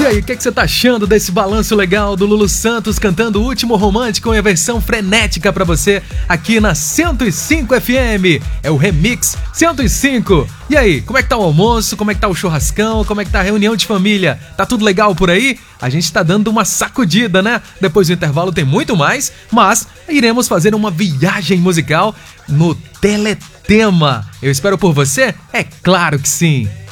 aí, o que você tá achando desse balanço legal do Lulu Santos cantando O Último Romântico em versão frenética pra você aqui na 105 FM? É o Remix 105. E aí, como é que tá o almoço? Como é que tá o churrascão? Como é que tá a reunião de família? Tá tudo legal por aí? A gente tá dando uma sacudida, né? Depois do intervalo tem muito mais, mas iremos fazer uma viagem musical no Teletema. Eu espero por você? É claro que sim!